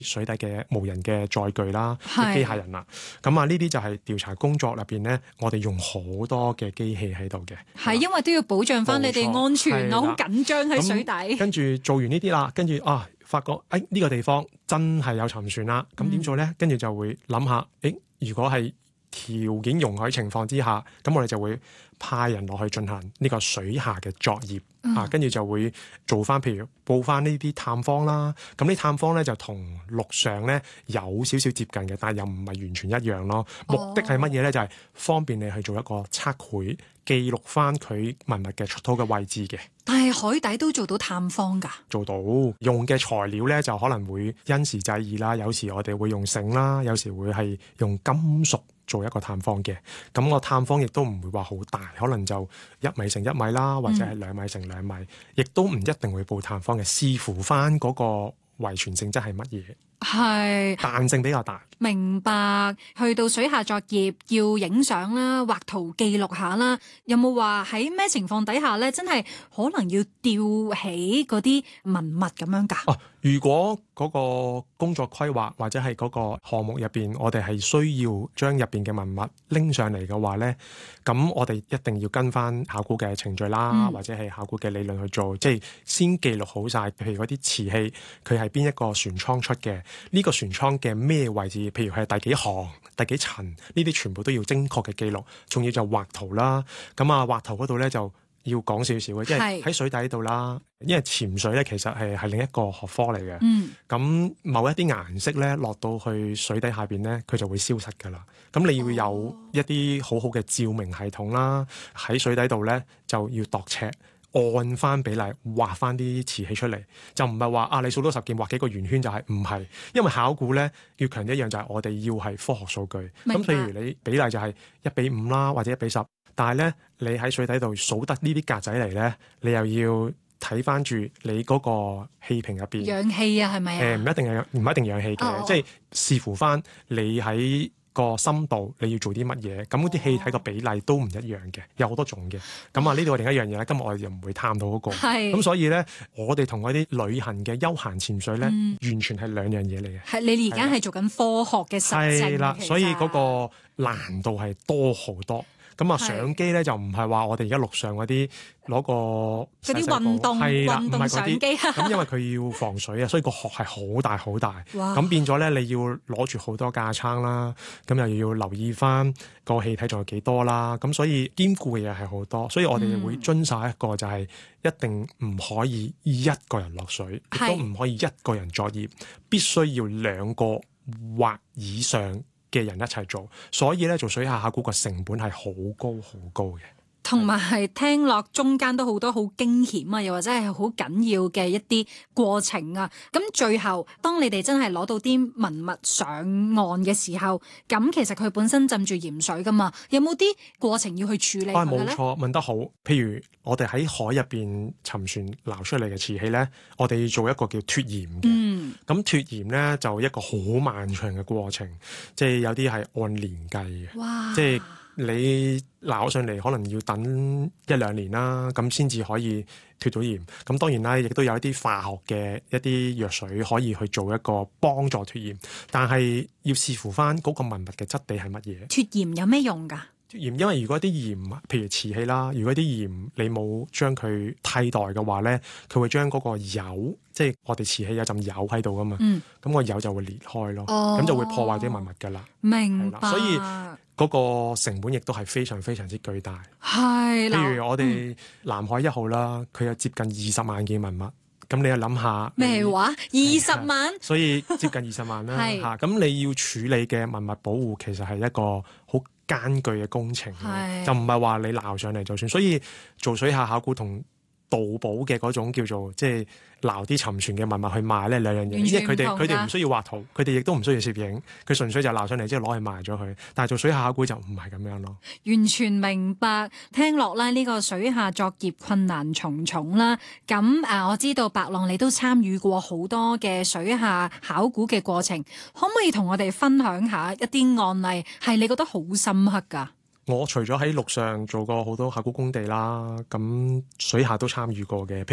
水底嘅無人嘅載具啦、嘅機械人啦。咁啊，呢啲就係調查工作入邊咧，我哋用好多嘅機器喺度嘅。 係因為都要保障翻你哋安全啊，好緊張喺水底。 跟住做完呢啲啦，跟住發覺呢個地方真係有沉船啦。咁點做咧？跟住就會諗下，如果係條件容許情況之下，咁我哋就會派人落去進行呢個水下嘅作業。跟住就會做翻，譬如報翻呢啲探訪啦。咁呢探訪咧就同陸上咧有少少接近嘅，但係又唔係完全一樣咯。目的係乜嘢咧？就係方便你去做一個測繪，記錄翻佢文物嘅出土嘅位置嘅。 但係海底都做到探訪㗎？做到，用嘅材料咧就可能會因時制宜啦。有時我哋會用繩啦，有時會係用金屬做一個探訪嘅。咁個探訪亦都唔會話好大，可能就1米乘1米啦，或者係2米乘2米，亦都唔一定會報探訪嘅，視乎翻嗰個遺傳性質係乜嘢。係彈性比較大。 明白。去到水下作業要影相啦，畫圖記錄下啦。有冇話喺咩情況底下咧，真係可能要吊起嗰啲文物咁樣㗎？ 如果嗰個工作規劃或者係嗰個項目入邊，我哋係需要將入邊嘅文物拎上嚟嘅話咧，咁我哋一定要跟翻考古嘅程序啦，或者係考古嘅理論去做，即係先記錄好晒，譬如嗰啲瓷器佢係邊一個船艙出嘅，呢個船艙嘅咩位置，譬如係第幾行、第幾層，呢啲全部都要精確嘅記錄，仲要就畫圖啦。咁畫圖嗰度咧就要講少少嘅，即係喺水底度啦。因為潛水咧其實係另一個學科嚟嘅。咁某一啲顏色咧落到去水底下邊咧，佢就會消失㗎啦。咁你要有一啲好好嘅照明系統啦，喺水底度咧就要度尺。按翻比例畫翻啲瓷器出嚟，就唔係話你數到10件畫幾個圓圈就係唔係，因為考古咧要強調一樣就係我哋要係科學數據。咁譬如你比例就係1:5啦，或者1:10，但係咧你喺水底度數得呢啲格仔嚟咧，你又要睇翻住你嗰個氣瓶入邊氧氣啊，係咪啊？ 唔一定氧氣嘅，即係視乎翻你喺個深度你要做啲乜嘢，咁嗰啲氣體個比例都唔一樣嘅，有好多種嘅。咁呢度係另一樣嘢咧，今日我哋就唔會探討嗰個。咁所以咧，我哋同嗰啲旅行嘅休閒潛水咧，完全係兩樣嘢嚟嘅。 係你而家係做緊科學嘅實證。係啦， 所以嗰個難度係多好多。咁相機咧就唔係話我哋而家陸上嗰啲攞個嗰啲運動相機， 咁因為佢要防水啊，所以個殼係好大好大。咁變咗咧，你要攞住好多架撐啦，咁又要留意翻個氣體仲有幾多啦。咁所以兼顧嘅嘢係好多，所以我哋會遵守一個就係一定唔可以一個人落水，亦都唔可以一個人作業，必須要2個或以上嘅人一齊做，所以咧做水下考古個成本係好高好高嘅， 同埋係聽落中間都好多好驚險啊，又或者係好緊要嘅一啲過程啊。咁最後當你哋真係攞到啲文物上岸嘅時候，咁其實佢本身浸住鹽水噶嘛，有冇啲過程要去處理佢咧？ 冇錯，問得好。譬如我哋喺海入邊沉船撈出嚟嘅瓷器咧，我哋要做一個叫脫鹽嘅。咁脫鹽咧就一個好漫長嘅過程，即係有啲係按年計嘅。哇！即係你撈上嚟可能要等1-2年啦，咁先至可以脫到鹽。咁當然啦，亦都有一啲化學嘅一啲藥水可以去做一個幫助脫鹽，但係要視乎翻嗰個文物嘅質地係乜嘢。 脫鹽有咩用㗎？ 脫鹽，因為如果啲鹽，譬如瓷器啦，如果啲鹽你冇將佢替代嘅話咧，佢會將嗰個油，即係我哋瓷器有陣油喺度噶嘛，咁個油就會裂開咯，咁就會破壞啲文物噶啦。 明白。 所以嗰個成本亦都係非常非常之巨大。 係啦， 譬如我哋南海1號啦，佢有接近20萬件文物，咁你又諗下咩話？20萬？ 所以接近20萬啦嚇。咁你要處理嘅文物保護其實係一個好艱巨嘅工程，就唔係話你撈上嚟就算。所以做水下考古同盜寶嘅嗰種叫做即係撈啲沉船嘅文物去賣咧，兩樣嘢。因為佢哋唔需要畫圖，佢哋亦都唔需要攝影，佢純粹就撈上嚟之後攞去賣咗佢。但係做水下考古就唔係咁樣咯。 完全明白。聽落咧呢個水下作業困難重重啦。咁我知道白浪你都參與過好多嘅水下考古嘅過程，可唔可以同我哋分享下一啲案例係你覺得好深刻㗎？ 我除咗喺陸上做過好多考古工地啦，咁水下都參與過嘅。譬如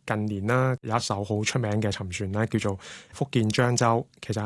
近年啦有一艘好出名嘅沉船咧，叫做福建漳州，其實